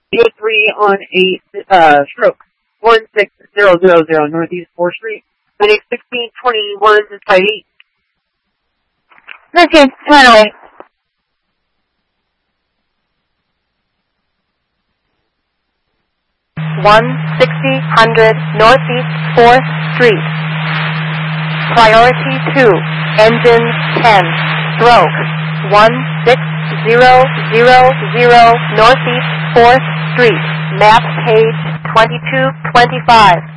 03 on a stroke 16000 Northeast 4th Street. My name's 1621 inside 8. 1928. 160 Northeast 4th Street. Priority 2, engine 10, stroke 16000 Northeast 4th Street, map page 2225.